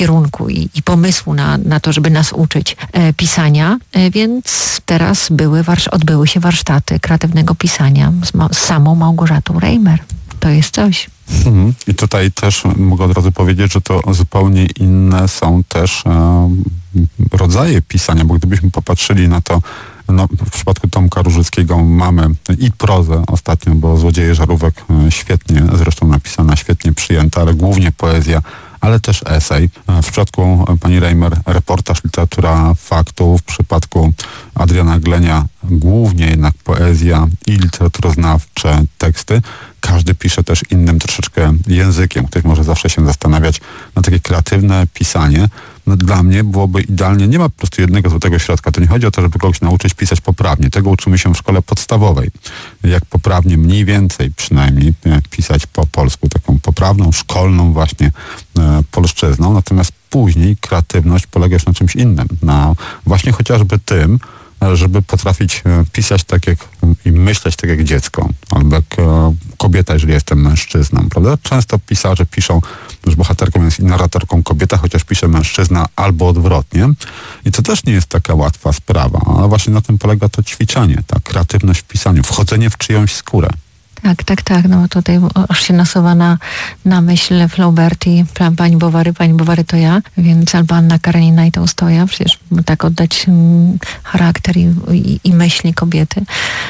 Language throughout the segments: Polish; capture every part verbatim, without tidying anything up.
kierunku i, i pomysłu na, na to, żeby nas uczyć e, pisania, e, więc teraz były warsz- odbyły się warsztaty kreatywnego pisania z, ma- z samą Małgorzatą Reimer. To jest coś. Mhm. I tutaj też mogę od razu powiedzieć, że to zupełnie inne są też e, rodzaje pisania, bo gdybyśmy popatrzyli na to, no, w przypadku Tomka Różyckiego mamy i prozę ostatnio, bo Złodzieje żarówek świetnie zresztą napisana, świetnie przyjęta, ale głównie poezja, ale też esej. W przypadku pani Reimer reportaż, literatura faktów, w przypadku Adriana Glenia głównie jednak poezja i literaturoznawcze teksty. Każdy pisze też innym troszeczkę językiem. Ktoś może zawsze się zastanawiać na takie kreatywne pisanie. No, dla mnie byłoby idealnie, nie ma po prostu jednego złotego środka. To nie chodzi o to, żeby kogoś nauczyć pisać poprawnie. Tego uczymy się w szkole podstawowej. Jak poprawnie, mniej więcej przynajmniej, pisać po polsku, taką poprawną, szkolną właśnie e, polszczyzną. Natomiast później kreatywność polega już na czymś innym. Na właśnie chociażby tym, żeby potrafić pisać tak jak i myśleć tak jak dziecko, albo jak kobieta, jeżeli jestem mężczyzną, prawda? Często pisarze piszą, że bohaterką jest i narratorką kobieta, chociaż pisze mężczyzna, albo odwrotnie. I to też nie jest taka łatwa sprawa, ale właśnie na tym polega to ćwiczenie, ta kreatywność w pisaniu, wchodzenie w czyjąś skórę. Tak, tak, tak. No tutaj aż się nasuwa na, na myśl Flaubert i pani Bovary. Pani Bovary to ja, więc albo Anna Karenina i Tołstoja. Przecież tak oddać mm, charakter i, i, i myśli kobiety.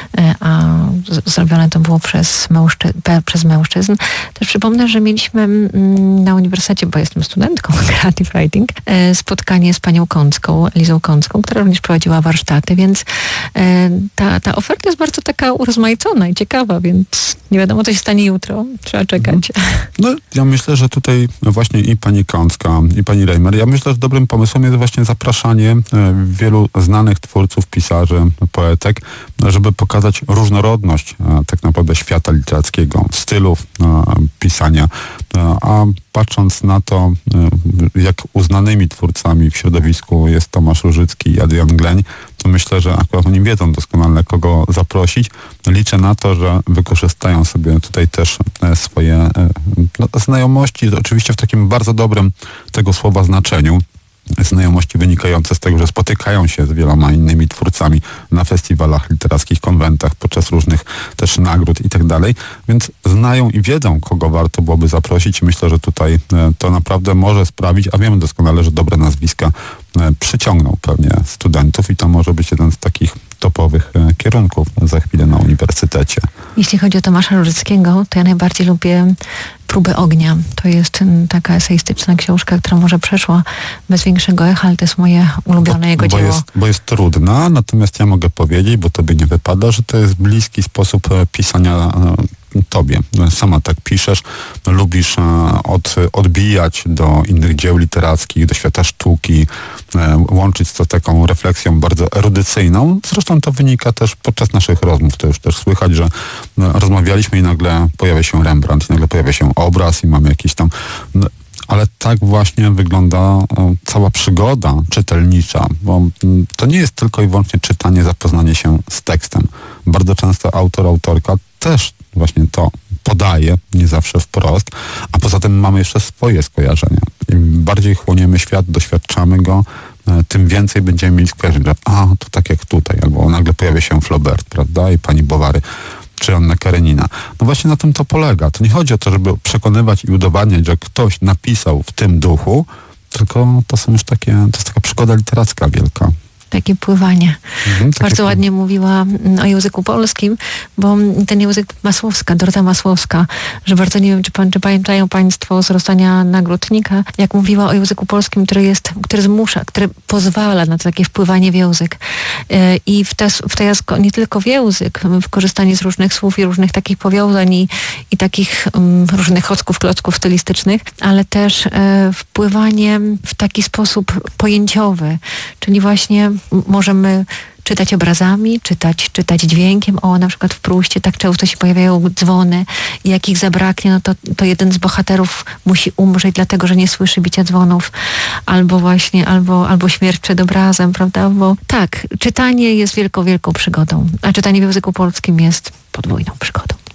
A z, zrobione to było przez, mężczy, przez mężczyzn. Też przypomnę, że mieliśmy mm, na uniwersytecie, bo jestem studentką Creative Writing, e, spotkanie z panią Kącką, Elizą Kącką, która również prowadziła warsztaty, więc e, ta, ta oferta jest bardzo taka urozmaicona i ciekawa, więc nie wiadomo, co się stanie jutro. Trzeba czekać. No, ja myślę, że tutaj właśnie i pani Kącka, i pani Reimer, ja myślę, że dobrym pomysłem jest właśnie zapraszanie wielu znanych twórców, pisarzy, poetek, żeby pokazać różnorodność tak naprawdę świata literackiego, stylów pisania. A patrząc na to, jak uznanymi twórcami w środowisku jest Tomasz Różycki i Adrian Gleń, to myślę, że akurat oni wiedzą doskonale, kogo zaprosić. Liczę na to, że wykorzystają sobie tutaj też swoje no, znajomości, oczywiście w takim bardzo dobrym tego słowa znaczeniu. Znajomości wynikające z tego, że spotykają się z wieloma innymi twórcami na festiwalach literackich, konwentach, podczas różnych też nagród i tak dalej, więc znają i wiedzą, kogo warto byłoby zaprosić. Myślę, że tutaj to naprawdę może sprawić, a wiemy doskonale, że dobre nazwiska przyciągną pewnie studentów i to może być jeden z takich topowych kierunków za chwilę na uniwersytecie. Jeśli chodzi o Tomasza Różyckiego, to ja najbardziej lubię Próby ognia. To jest taka eseistyczna książka, która może przeszła bez większego echa, ale to jest moje ulubione bo, jego bo dzieło. Jest, bo jest trudna, natomiast ja mogę powiedzieć, bo tobie nie wypada, że to jest bliski sposób pisania tobie. Sama tak piszesz, lubisz od, odbijać do innych dzieł literackich, do świata sztuki, łączyć to z taką refleksją bardzo erudycyjną. Zresztą to wynika też podczas naszych rozmów. To już też słychać, że rozmawialiśmy i nagle pojawia się Rembrandt, i nagle pojawia się obraz i mamy jakiś tam... Ale tak właśnie wygląda cała przygoda czytelnicza, bo to nie jest tylko i wyłącznie czytanie, zapoznanie się z tekstem. Bardzo często autor, autorka też właśnie to podaje, nie zawsze wprost, a poza tym mamy jeszcze swoje skojarzenia. Im bardziej chłoniemy świat, doświadczamy go, tym więcej będziemy mieli skojarzeń, że a, to tak jak tutaj, albo nagle pojawia się Flaubert, prawda, i pani Bovary, czy Anna Karenina. No właśnie na tym to polega. To nie chodzi o to, żeby przekonywać i udowadniać, że ktoś napisał w tym duchu, tylko to są już takie, to jest taka przygoda literacka wielka. Takie pływanie. Mhm, takie Bardzo pływanie. ładnie mówiła o języku polskim, bo ten język Masłowska, Dorota Masłowska, że bardzo nie wiem, czy, pan, czy pamiętają państwo z Rozstania Nagrodnika, jak mówiła o języku polskim, który jest, który zmusza, który pozwala na takie wpływanie w język. I w te, w te nie tylko w język, w korzystanie z różnych słów i różnych takich powiązań i, i takich um, różnych chocków, klocków stylistycznych, ale też e, wpływanie w taki sposób pojęciowy, czyli właśnie możemy czytać obrazami, czytać, czytać dźwiękiem. O, na przykład w Pruście tak często się pojawiają dzwony i jak ich zabraknie, no to, to jeden z bohaterów musi umrzeć, dlatego że nie słyszy bicia dzwonów. Albo właśnie, albo, albo śmierć przed obrazem, prawda? Bo tak, czytanie jest wielką, wielką przygodą, a czytanie w języku polskim jest podwójną przygodą.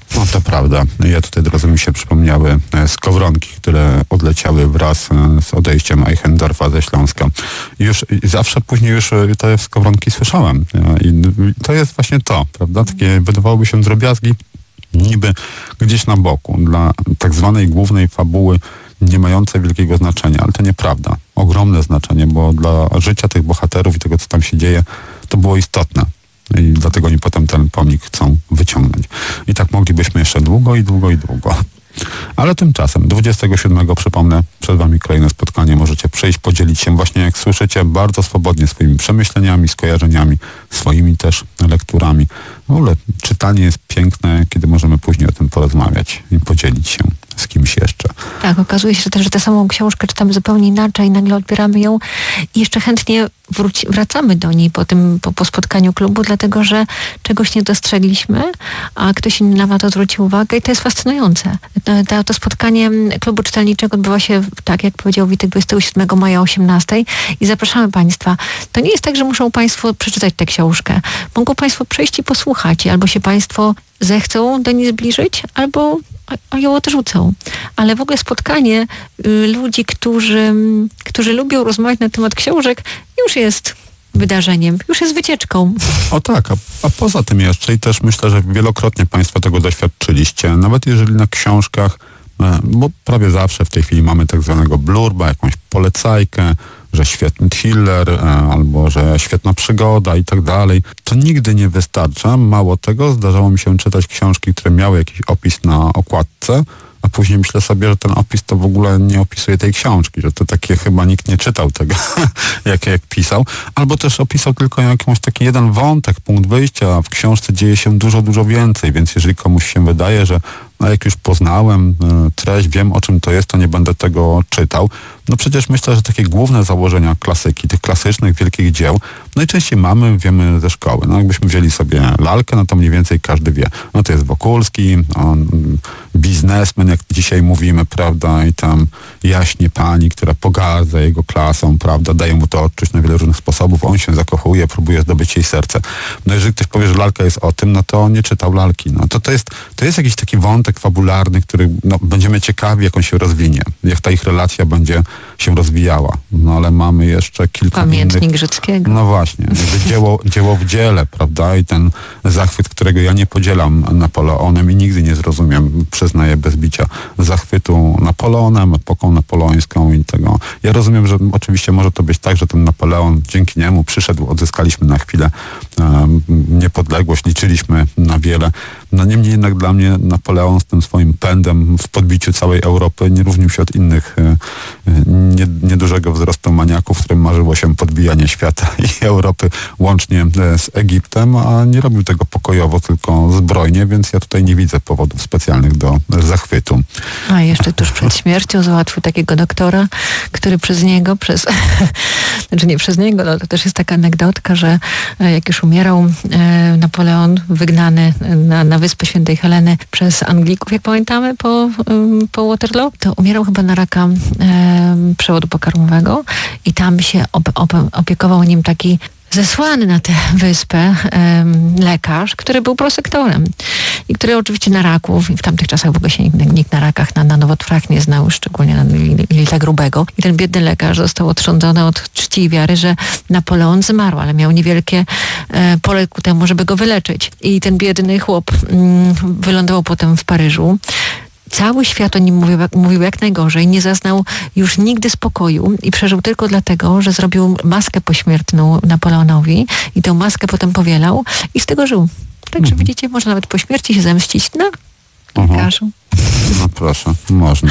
No to prawda. Ja tutaj od razu mi się przypomniały skowronki, które odleciały wraz z odejściem Eichendorfa ze Śląska. I już i zawsze później już te skowronki słyszałem. I to jest właśnie to, prawda? Takie wydawałoby się drobiazgi niby gdzieś na boku, dla tak zwanej głównej fabuły nie mające wielkiego znaczenia, ale to nieprawda. Ogromne znaczenie, bo dla życia tych bohaterów i tego, co tam się dzieje, to było istotne. I dlatego oni potem ten pomnik chcą wyciągnąć. I tak moglibyśmy jeszcze długo i długo i długo. Ale tymczasem dwudziestego siódmego, przypomnę, przed wami kolejne spotkanie. Możecie przyjść, podzielić się właśnie, jak słyszycie, bardzo swobodnie swoimi przemyśleniami, skojarzeniami, swoimi też lekturami. W ogóle czytanie jest piękne, kiedy możemy później o tym porozmawiać i podzielić się z kimś jeszcze. Tak, okazuje się też, że tę samą książkę czytamy zupełnie inaczej, nagle odbieramy ją i jeszcze chętnie wróci, wracamy do niej po tym, po, po spotkaniu klubu, dlatego że czegoś nie dostrzegliśmy, a ktoś inny na to zwrócił uwagę i to jest fascynujące. To, to spotkanie klubu czytelniczego odbywa się, tak jak powiedział Witek, dwudziestego siódmego maja o osiemnastej i zapraszamy Państwa. To nie jest tak, że muszą Państwo przeczytać tę książkę. Mogą Państwo przyjść i posłuchać, albo się Państwo zechcą do niej zbliżyć, albo a ją odrzucą. Ale w ogóle spotkanie y, ludzi, którzy, którzy lubią rozmawiać na temat książek, już jest wydarzeniem, już jest wycieczką. O tak, a, a poza tym jeszcze i też myślę, że wielokrotnie Państwo tego doświadczyliście, nawet jeżeli na książkach, e, bo prawie zawsze w tej chwili mamy tak zwanego blurba, jakąś polecajkę, że świetny thriller, e, albo że świetna przygoda i tak dalej. To nigdy nie wystarcza. Mało tego, zdarzało mi się czytać książki, które miały jakiś opis na okładce, a później myślę sobie, że ten opis to w ogóle nie opisuje tej książki, że to takie chyba nikt nie czytał tego, jak, jak pisał. Albo też opisał tylko jakąś taki jeden wątek, punkt wyjścia, a w książce dzieje się dużo, dużo więcej, więc jeżeli komuś się wydaje, że no jak już poznałem y, treść, wiem o czym to jest, to nie będę tego czytał. No przecież myślę, że takie główne założenia klasyki, tych klasycznych, wielkich dzieł, najczęściej mamy, wiemy ze szkoły. No jakbyśmy wzięli sobie lalkę, no to mniej więcej każdy wie. No to jest Wokulski, on biznesmen, jak dzisiaj mówimy, prawda, i tam jaśnie pani, która pogardza jego klasą, prawda, daje mu to odczuć na wiele różnych sposobów, on się zakochuje, próbuje zdobyć jej serce. No jeżeli ktoś powie, że lalka jest o tym, no to nie czytał lalki. No to to jest, to jest jakiś taki wątek fabularny, który no, będziemy ciekawi, jak on się rozwinie, jak ta ich relacja będzie się rozwijała. No ale mamy jeszcze kilka Pamiętnik innych... Rzeckiego. No właśnie, dzieło, dzieło w dziele, prawda, i ten zachwyt, którego ja nie podzielam Napoleonem i nigdy nie zrozumiem, przyznaję bez bicia, zachwytu Napoleonem, epoką napoleońską i tego. Ja rozumiem, że oczywiście może to być tak, że ten Napoleon dzięki niemu przyszedł, odzyskaliśmy na chwilę um, niepodległość, liczyliśmy na wiele. No niemniej jednak dla mnie Napoleon z tym swoim pędem w podbiciu całej Europy nie różnił się od innych e, nie, niedużego wzrostu maniaków, którym marzyło się podbijanie świata i Europy łącznie z Egiptem, a nie robił tego pokojowo, tylko zbrojnie, więc ja tutaj nie widzę powodów specjalnych do zachwytu. A jeszcze tuż przed śmiercią załatwił takiego doktora, który przez niego, przez znaczy nie przez niego, no to też jest taka anegdotka, że jak już umierał e, Napoleon, wygnany na, na Wyspę Świętej Heleny przez Anglików, jak pamiętamy, po, po Waterloo, to umierał chyba na raka e, przewodu pokarmowego i tam się op, op, opiekował nim taki zesłany na tę wyspę um, lekarz, który był prosektorem i który oczywiście na raków, w tamtych czasach w ogóle się nikt, nikt na rakach, na, na nowotworach nie znał, szczególnie na jelita grubego. I ten biedny lekarz został otrządzony od czci i wiary, że Napoleon zmarł, ale miał niewielkie e, pole ku temu, żeby go wyleczyć. I ten biedny chłop mm, wylądował potem w Paryżu. Cały świat o nim mówił, mówił jak najgorzej, nie zaznał już nigdy spokoju i przeżył tylko dlatego, że zrobił maskę pośmiertną Napoleonowi i tę maskę potem powielał i z tego żył. Także mhm. widzicie, można nawet po śmierci się zemścić na lekarzu. No proszę, można.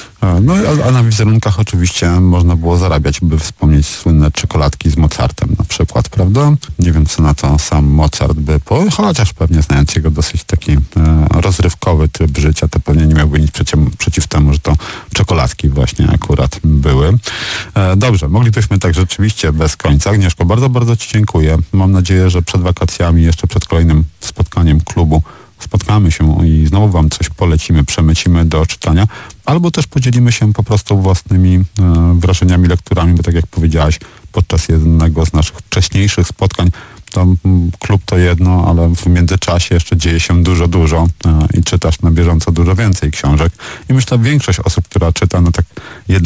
No a na wizerunkach oczywiście można było zarabiać, by wspomnieć słynne czekoladki z Mozartem na przykład, prawda? Nie wiem, co na to sam Mozart by, po, chociaż pewnie znając jego dosyć taki e, rozrywkowy tryb życia, to pewnie nie miałby nic przeciw, przeciw temu, że to czekoladki właśnie akurat były. E, dobrze, moglibyśmy tak rzeczywiście bez końca. Agnieszko, bardzo, bardzo ci dziękuję. Mam nadzieję, że przed wakacjami, jeszcze przed kolejnym spotkaniem klubu spotkamy się i znowu wam coś polecimy, przemycimy do czytania, albo też podzielimy się po prostu własnymi e, wrażeniami, lekturami, bo tak jak powiedziałaś, podczas jednego z naszych wcześniejszych spotkań to klub to jedno, ale w międzyczasie jeszcze dzieje się dużo, dużo i czytasz na bieżąco dużo więcej książek. I myślę, że większość osób, która czyta, no tak jedna